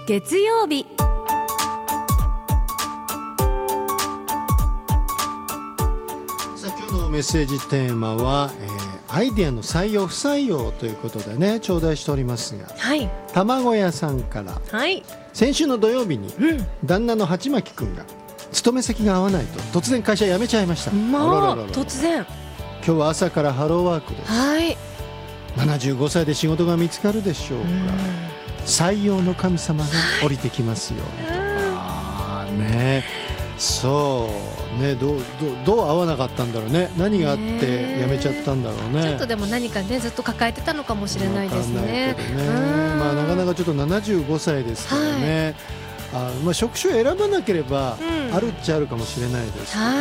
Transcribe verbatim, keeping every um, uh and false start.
月曜日。 さあ今日のメッセージテーマは、えーアイデアの採用不採用ということでね頂戴しておりますが、 はい、 卵屋さんからはい、 先週の土曜日に、 うん、 旦那の鉢巻くんが勤め先が合わないと突然会社辞めちゃいました。 まあ、 あららららら突然。 今日は朝からハローワークです。 はい、 ななじゅうごさいで仕事が見つかるでしょうか。採用の神様が降りてきますよ、あーね、そうね、どう、どう、どう合わなかったんだろうね。何があって辞めちゃったんだろうね。 ちょっとでも何かねずっと抱えてたのかもしれないですね。 わかんないけどね、まあ、なかなかちょっとななじゅうごさいですからね、はい、あまあ、職種を選ばなければあるっちゃあるかもしれないですけど、